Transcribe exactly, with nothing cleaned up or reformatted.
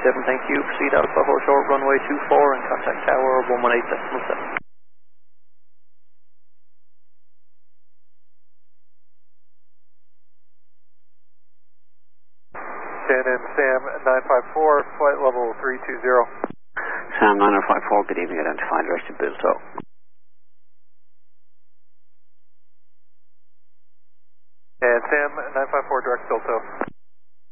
seven, thank you. Proceed Alpha, hold short, runway two four and contact tower one one eight decimal seven. K N M Sam nine five four, flight level three two zero. Sam nine five four, good evening, identified, directed Bilto. And Sam nine five four, direct Bilto.